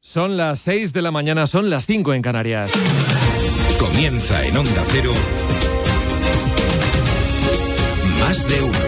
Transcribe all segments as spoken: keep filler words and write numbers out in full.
Son las seis de la mañana, son las cinco en Canarias. Comienza en Onda Cero Más de Uno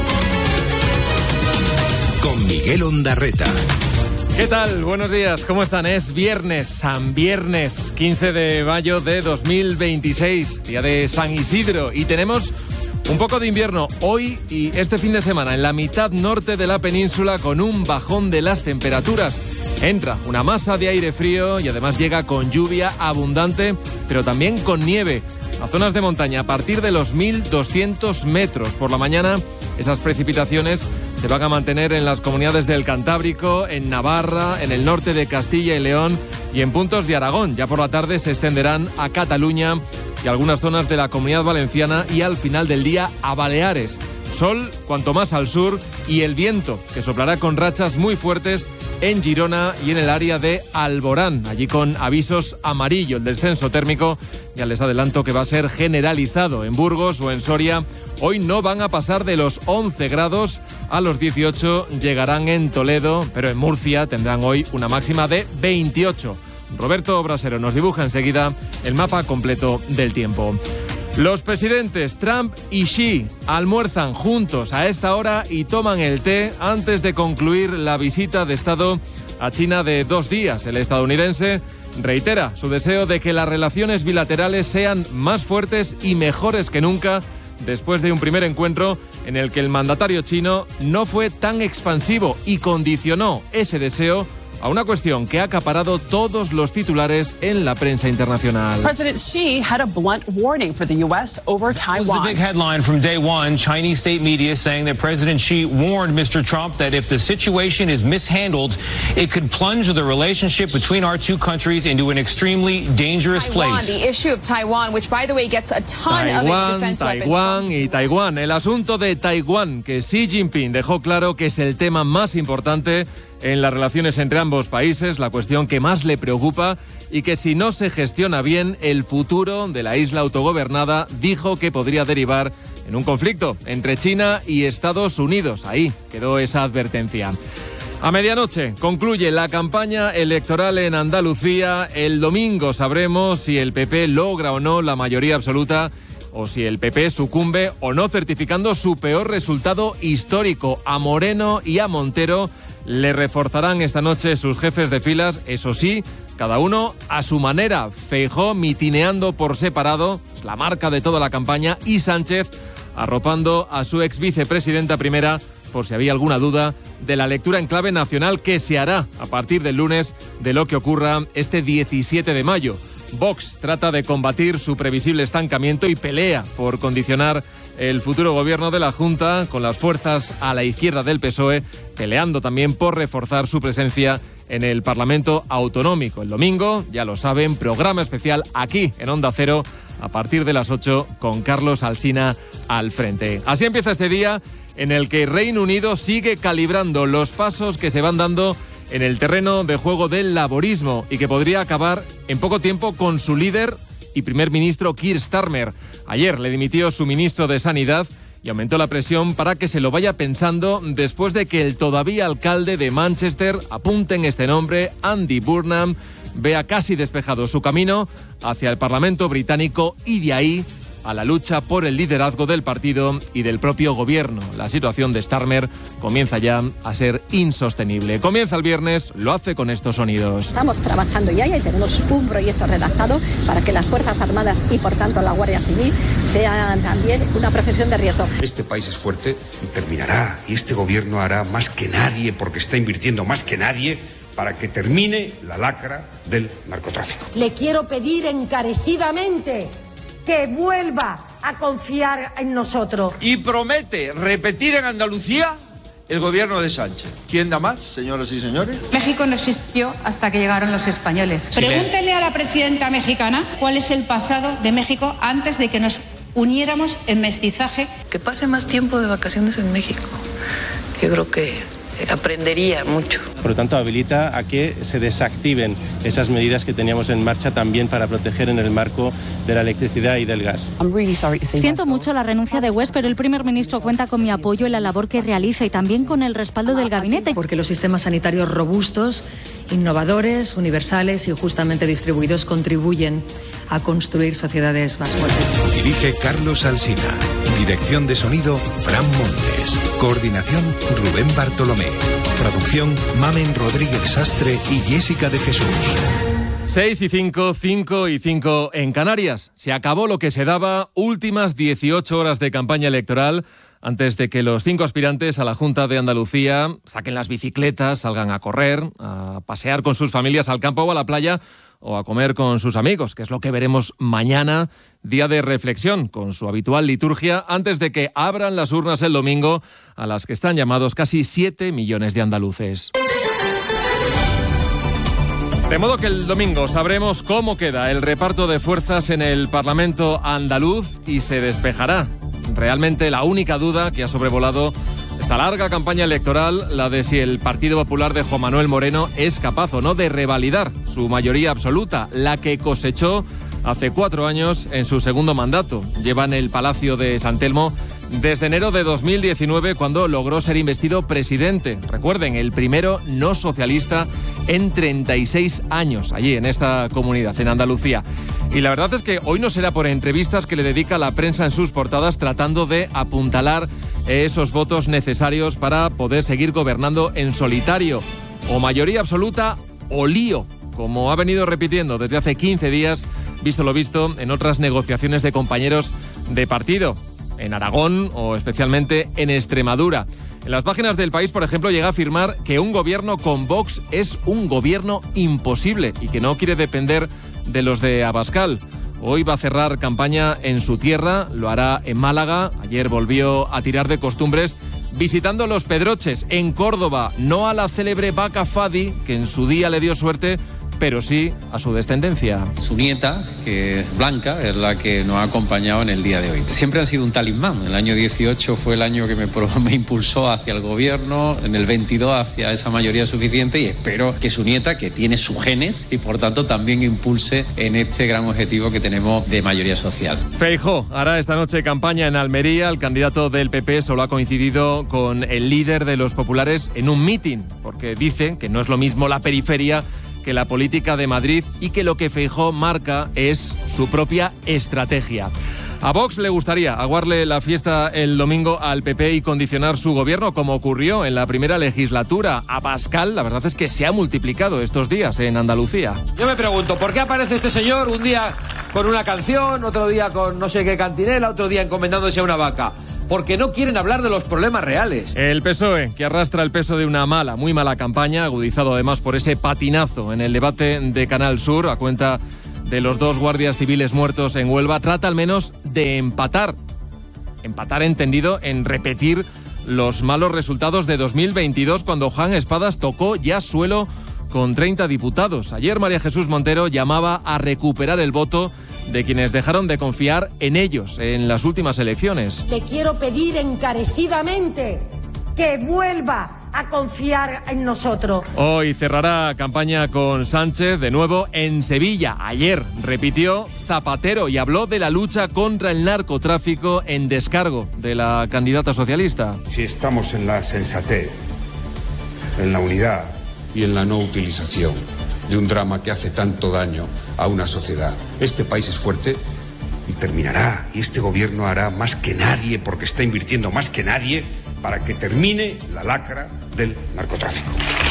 con Miguel Ondarreta. ¿Qué tal? Buenos días, ¿cómo están? Es viernes, San Viernes, quince de mayo de dos mil veintiséis, día de San Isidro, y tenemos un poco de invierno hoy y este fin de semana en la mitad norte de la península, con un bajón de las temperaturas. Entra una masa de aire frío y además llega con lluvia abundante, pero también con nieve a zonas de montaña a partir de los mil doscientos metros. Por la mañana esas precipitaciones se van a mantener en las comunidades del Cantábrico, en Navarra, en el norte de Castilla y León y en puntos de Aragón. Ya por la tarde se extenderán a Cataluña y algunas zonas de la Comunidad Valenciana y al final del día a Baleares. Sol cuanto más al sur y el viento, que soplará con rachas muy fuertes en Girona y en el área de Alborán, allí con avisos amarillo. El descenso térmico, ya les adelanto que va a ser generalizado en Burgos o en Soria. Hoy no van a pasar de los once grados, a los dieciocho llegarán en Toledo, pero en Murcia tendrán hoy una máxima de veintiocho. Roberto Brasero nos dibuja enseguida el mapa completo del tiempo. Los presidentes Trump y Xi almuerzan juntos a esta hora y toman el té antes de concluir la visita de Estado a China de dos días. El estadounidense reitera su deseo de que las relaciones bilaterales sean más fuertes y mejores que nunca, después de un primer encuentro en el que el mandatario chino no fue tan expansivo y condicionó ese deseo a una cuestión que ha acaparado todos los titulares en la prensa internacional. President Xi had a blunt warning for the U S over Taiwan. It was the big headline from day one. Chinese state media saying that President Xi warned Mister Trump that if the situation is mishandled, it could plunge the relationship between our two countries into an extremely dangerous Taiwan, place. The issue of Taiwan, which by the way gets a ton Taiwán, of its defense weapons. Taiwán y Taiwán. El asunto de Taiwán, que Xi Jinping dejó claro que es el tema más importante en las relaciones entre ambos países, la cuestión que más le preocupa y que si no se gestiona bien, el futuro de la isla autogobernada, dijo que podría derivar en un conflicto entre China y Estados Unidos. Ahí quedó esa advertencia. A medianoche concluye la campaña electoral en Andalucía. El domingo sabremos si el P P logra o no la mayoría absoluta, o si el P P sucumbe o no, certificando su peor resultado histórico. A Moreno y a Montero le reforzarán esta noche sus jefes de filas, eso sí, cada uno a su manera. Feijóo mitineando por separado, es la marca de toda la campaña, y Sánchez arropando a su ex vicepresidenta primera, por si había alguna duda, de la lectura en clave nacional que se hará a partir del lunes de lo que ocurra este diecisiete de mayo. Vox trata de combatir su previsible estancamiento y pelea por condicionar el futuro gobierno de la Junta, con las fuerzas a la izquierda del P S O E, peleando también por reforzar su presencia en el Parlamento Autonómico. El domingo, ya lo saben, programa especial aquí en Onda Cero a partir de las ocho con Carlos Alsina al frente. Así empieza este día en el que Reino Unido sigue calibrando los pasos que se van dando en el terreno de juego del laborismo y que podría acabar en poco tiempo con su líder y primer ministro Keir Starmer. Ayer le dimitió su ministro de Sanidad y aumentó la presión para que se lo vaya pensando después de que el todavía alcalde de Manchester, apunten este nombre, Andy Burnham, vea casi despejado su camino hacia el Parlamento británico y de ahí a la lucha por el liderazgo del partido y del propio gobierno. La situación de Starmer comienza ya a ser insostenible. Comienza el viernes, lo hace con estos sonidos. Estamos trabajando ya y tenemos un proyecto redactado para que las Fuerzas Armadas y por tanto la Guardia Civil sean también una profesión de riesgo. Este país es fuerte y terminará, y este gobierno hará más que nadie, porque está invirtiendo más que nadie, para que termine la lacra del narcotráfico. Le quiero pedir encarecidamente que vuelva a confiar en nosotros. Y promete repetir en Andalucía el gobierno de Sánchez. ¿Quién da más, señoras y señores? México no existió hasta que llegaron los españoles. Pregúntele a la presidenta mexicana cuál es el pasado de México antes de que nos uniéramos en mestizaje. Que pase más tiempo de vacaciones en México. Yo creo que aprendería mucho. Por lo tanto, habilita a que se desactiven esas medidas que teníamos en marcha también para proteger en el marco de la electricidad y del gas. Siento mucho la renuncia de West, pero el primer ministro cuenta con mi apoyo en la labor que realiza y también con el respaldo del gabinete. Porque los sistemas sanitarios robustos innovadores, universales y justamente distribuidos contribuyen a construir sociedades más fuertes. Dirige Carlos Alsina. Dirección de sonido, Fran Montes. Coordinación, Rubén Bartolomé. Producción, Mamen Rodríguez Sastre y Jessica de Jesús. seis y cinco, cinco y cinco en Canarias. Se acabó lo que se daba, últimas dieciocho horas de campaña electoral antes de que los cinco aspirantes a la Junta de Andalucía saquen las bicicletas, salgan a correr, a pasear con sus familias al campo o a la playa o a comer con sus amigos, que es lo que veremos mañana, día de reflexión, con su habitual liturgia, antes de que abran las urnas el domingo, a las que están llamados casi siete millones de andaluces. De modo que el domingo sabremos cómo queda el reparto de fuerzas en el Parlamento andaluz y se despejará realmente la única duda que ha sobrevolado esta larga campaña electoral, la de si el Partido Popular de Juan Manuel Moreno es capaz o no de revalidar su mayoría absoluta, la que cosechó hace cuatro años en su segundo mandato. Lleva en el Palacio de San Telmo desde enero de dos mil diecinueve, cuando logró ser investido presidente. Recuerden, el primero no socialista en treinta y seis años, allí en esta comunidad, en Andalucía. Y la verdad es que hoy no será por entrevistas que le dedica la prensa en sus portadas, tratando de apuntalar esos votos necesarios para poder seguir gobernando en solitario. O mayoría absoluta o lío, como ha venido repitiendo desde hace quince días, visto lo visto en otras negociaciones de compañeros de partido, en Aragón o especialmente en Extremadura. En las páginas del País, por ejemplo, llega a afirmar que un gobierno con Vox es un gobierno imposible y que no quiere depender de los de Abascal. Hoy va a cerrar campaña en su tierra, lo hará en Málaga. Ayer volvió a tirar de costumbres visitando Los Pedroches, en Córdoba, no a la célebre vaca Fadi, que en su día le dio suerte, pero sí a su descendencia. Su nieta, que es Blanca, es la que nos ha acompañado en el día de hoy. Siempre han sido un talismán. El año dieciocho fue el año que me, me impulsó hacia el gobierno, en el veintidós hacia esa mayoría suficiente, y espero que su nieta, que tiene sus genes y por tanto también impulse en este gran objetivo que tenemos de mayoría social. Feijóo hará esta noche campaña en Almería. El candidato del P P solo ha coincidido con el líder de los populares en un mitin, porque dice que no es lo mismo la periferia que la política de Madrid y que lo que Feijóo marca es su propia estrategia. A Vox le gustaría aguarle la fiesta el domingo al P P y condicionar su gobierno, como ocurrió en la primera legislatura. Abascal, la verdad es que se ha multiplicado estos días en Andalucía. Yo me pregunto, ¿por qué aparece este señor un día con una canción, otro día con no sé qué cantinela, otro día encomendándose a una vaca? Porque no quieren hablar de los problemas reales. El P S O E, que arrastra el peso de una mala, muy mala campaña, agudizado además por ese patinazo en el debate de Canal Sur, a cuenta de los dos guardias civiles muertos en Huelva, trata al menos de empatar. Empatar entendido en repetir los malos resultados de dos mil veintidós, cuando Juan Espadas tocó ya suelo con treinta diputados. Ayer María Jesús Montero llamaba a recuperar el voto de quienes dejaron de confiar en ellos en las últimas elecciones. Le quiero pedir encarecidamente que vuelva a confiar en nosotros. Hoy cerrará campaña con Sánchez de nuevo en Sevilla. Ayer repitió Zapatero y habló de la lucha contra el narcotráfico en descargo de la candidata socialista. Si estamos en la sensatez, en la unidad y en la no utilización de un drama que hace tanto daño a una sociedad, este país es fuerte y terminará, y este gobierno hará más que nadie, porque está invirtiendo más que nadie para que termine la lacra del narcotráfico.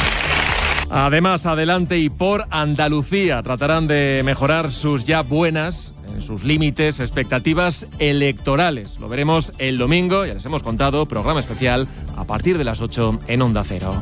Además, adelante y por Andalucía tratarán de mejorar sus ya buenas, en sus límites, expectativas electorales. Lo veremos el domingo, ya les hemos contado, programa especial a partir de las ocho en Onda Cero.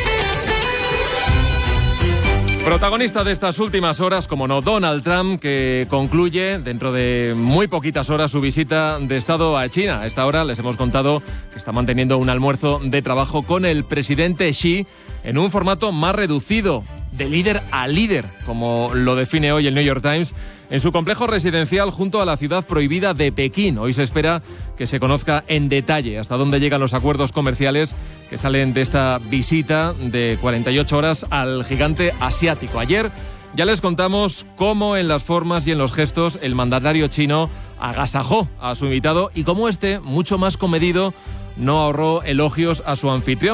Protagonista de estas últimas horas, como no, Donald Trump, que concluye dentro de muy poquitas horas su visita de Estado a China. A esta hora les hemos contado que está manteniendo un almuerzo de trabajo con el presidente Xi en un formato más reducido, de líder a líder, como lo define hoy el New York Times, en su complejo residencial junto a la ciudad prohibida de Pekín. Hoy se espera que se conozca en detalle hasta dónde llegan los acuerdos comerciales que salen de esta visita de cuarenta y ocho horas al gigante asiático. Ayer ya les contamos cómo en las formas y en los gestos el mandatario chino agasajó a su invitado y cómo este, mucho más comedido, no ahorró elogios a su anfitrión.